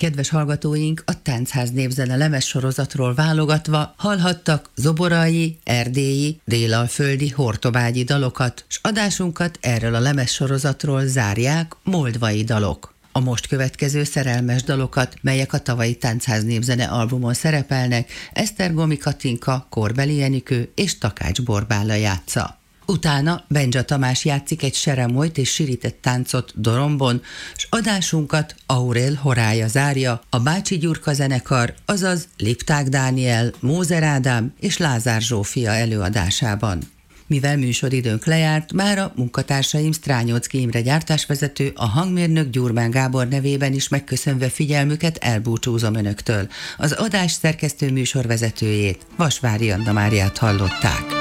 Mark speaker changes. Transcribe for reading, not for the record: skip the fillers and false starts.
Speaker 1: Kedves hallgatóink, a Táncház Népzene lemezsorozatról válogatva hallhattak zoborai, erdélyi, délalföldi, hortobágyi dalokat, s adásunkat erről a lemezsorozatról zárják moldvai dalok. A most következő szerelmes dalokat, melyek a tavalyi Táncház Népzene albumon szerepelnek, Esztergomi Katinka, Korbeli Enikő és Takács Borbála játsza. Utána Bendzsa Tamás játszik egy seremolyt és sirített táncot dorombon, s adásunkat Aurél Horája zárja, a Bácsi Gyurka zenekar, azaz Lipták Dániel, Mózer Ádám és Lázár Zsófia előadásában. Mivel műsoridőnk lejárt, már a munkatársaim Strányóczky Imre gyártásvezető, a hangmérnök Gyurmán Gábor nevében is megköszönve figyelmüket elbúcsúzom önöktől. Az adás szerkesztő műsorvezetőjét, Vasvári Anna Máriát hallották.